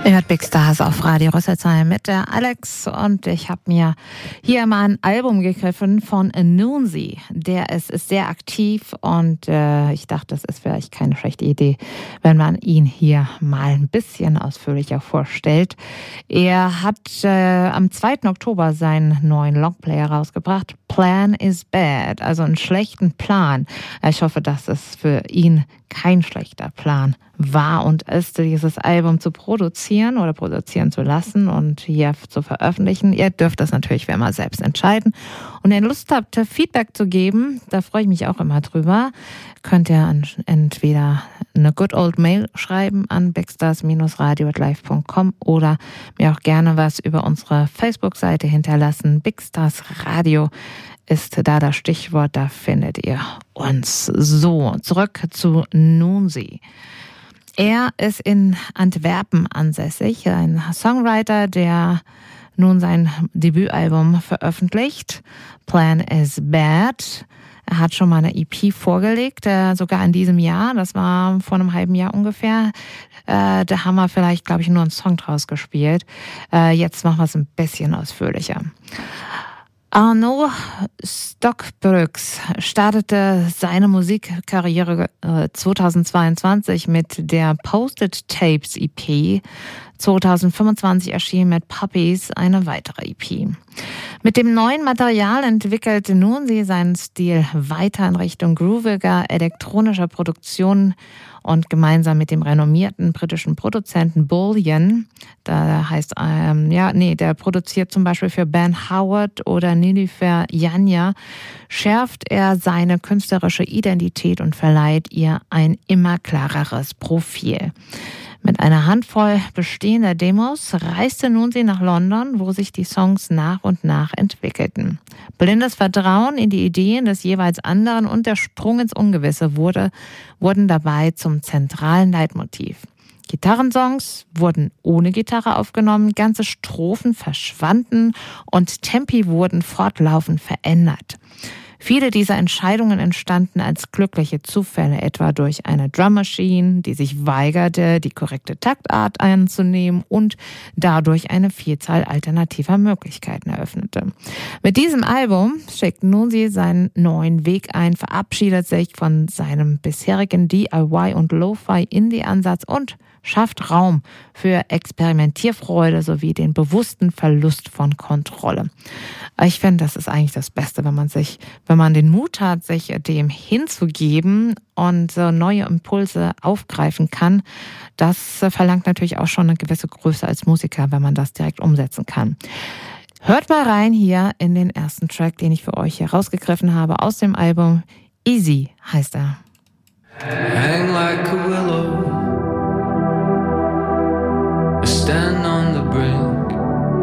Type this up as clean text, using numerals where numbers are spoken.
Ihr hört Big Stars auf Radio Rüsselsheim mit der Alex und ich habe mir hier mal ein Album gegriffen von Noonsy. Der ist sehr aktiv und ich dachte, das ist vielleicht keine schlechte Idee, wenn man ihn hier mal ein bisschen ausführlicher vorstellt. Er hat am 2. Oktober seinen neuen Longplayer rausgebracht, Plan is Bad, also einen schlechten Plan. Ich hoffe, dass es für ihn kein schlechter Plan war und ist, dieses Album zu produzieren oder produzieren zu lassen und hier zu veröffentlichen. Ihr dürft das natürlich wie immer selbst entscheiden. Und wenn ihr Lust habt, Feedback zu geben, da freue ich mich auch immer drüber, könnt ihr entweder eine Good Old Mail schreiben an bigstars-radio@live.com oder mir auch gerne was über unsere Facebook-Seite hinterlassen. Big Stars Radio ist da das Stichwort, da findet ihr uns. So, zurück zu Noonsy. Er ist in Antwerpen ansässig, ein Songwriter, der nun sein Debütalbum veröffentlicht, Plan is Bad. Er hat schon mal eine EP vorgelegt, sogar in diesem Jahr, das war vor einem halben Jahr ungefähr. Da haben wir vielleicht, glaube ich, nur einen Song draus gespielt. Jetzt machen wir es ein bisschen ausführlicher. Arnaud Stockbrooks startete seine Musikkarriere 2022 mit der Posted Tapes EP. 2025 erschien mit Puppies eine weitere EP. Mit dem neuen Material entwickelte Noonsy seinen Stil weiter in Richtung grooviger, elektronischer Produktion und gemeinsam mit dem renommierten britischen Produzenten Bullion, der produziert zum Beispiel für Ben Howard oder Nilüfer Yanya, schärft er seine künstlerische Identität und verleiht ihr ein immer klareres Profil. Mit einer Handvoll bestehender Demos reiste Noonsy nach London, wo sich die Songs nach und nach entwickelten. Blindes Vertrauen in die Ideen des jeweils anderen und der Sprung ins Ungewisse wurden dabei zum zentralen Leitmotiv. Gitarrensongs wurden ohne Gitarre aufgenommen, ganze Strophen verschwanden und Tempi wurden fortlaufend verändert. Viele dieser Entscheidungen entstanden als glückliche Zufälle, etwa durch eine Drum Machine, die sich weigerte, die korrekte Taktart einzunehmen und dadurch eine Vielzahl alternativer Möglichkeiten eröffnete. Mit diesem Album schlägt Noonsy seinen neuen Weg ein, verabschiedet sich von seinem bisherigen DIY- und Lo-Fi-Indie-Ansatz und schafft Raum für Experimentierfreude sowie den bewussten Verlust von Kontrolle. Ich finde, das ist eigentlich das Beste, wenn man den Mut hat, sich dem hinzugeben und so neue Impulse aufgreifen kann. Das verlangt natürlich auch schon eine gewisse Größe als Musiker, wenn man das direkt umsetzen kann. Hört mal rein hier in den ersten Track, den ich für euch hier rausgegriffen habe aus dem Album. Easy heißt er. Hang like a